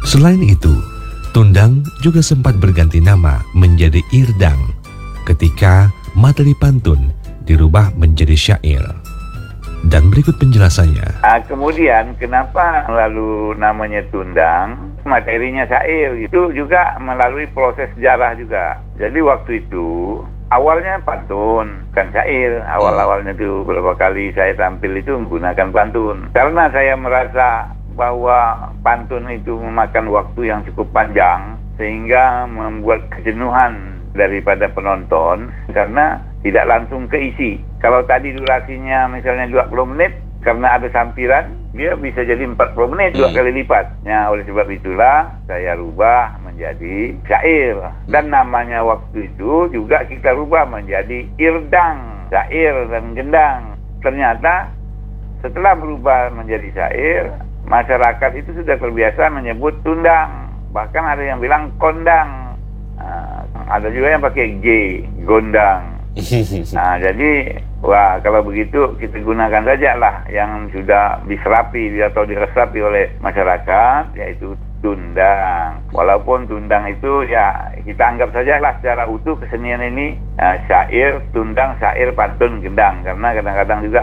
Selain itu, tundang juga sempat berganti nama menjadi irdang ketika materi pantun dirubah menjadi syair. Dan berikut penjelasannya. Kemudian kenapa lalu namanya tundang, materinya syair, itu juga melalui proses sejarah juga. Jadi waktu itu awalnya pantun, bukan syair. Awal-awalnya itu beberapa kali saya tampil itu menggunakan pantun. Karena saya merasa bahwa pantun itu memakan waktu yang cukup panjang, sehingga membuat kejenuhan daripada penonton karena tidak langsung keisi. Kalau tadi durasinya misalnya 20 menit, karena ada sampiran, dia bisa jadi 40 menit, 2 kali lipat. Ya, oleh sebab itulah saya rubah menjadi syair. Dan namanya waktu itu juga kita rubah menjadi irdang, syair dan gendang. Ternyata setelah berubah menjadi syair, masyarakat itu sudah terbiasa menyebut tundang. Bahkan ada yang bilang kondang. Ada juga yang pakai G, gondang. Nah, jadi kalau begitu kita gunakan saja lah yang sudah diserapi atau diresapi oleh masyarakat, yaitu tundang. Walaupun tundang itu ya kita anggap saja lah secara utuh kesenian ini syair, tundang, syair, pantun, gendang. Karena kadang-kadang juga